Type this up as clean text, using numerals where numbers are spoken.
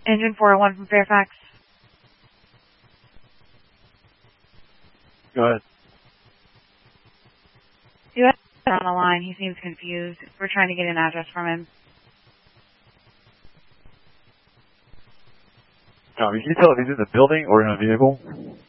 Engine 401 from Fairfax. Go ahead. You have on the line. He seems confused. We're trying to get an address from him. Can you tell if he's in the building or in a vehicle?